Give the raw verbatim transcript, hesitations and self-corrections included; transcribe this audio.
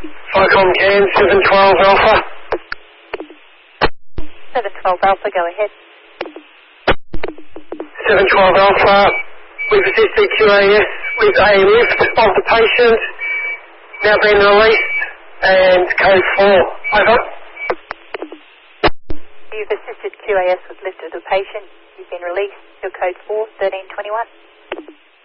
Icon Can, seven twelve Alpha. seven twelve Alpha, go ahead. seven twelve Alpha, we've assisted Q A S with a lift of the patient, now being released, and code four, over. You've assisted Q A S with lift of the patient. You've been released. Your code four, thirteen twenty-one.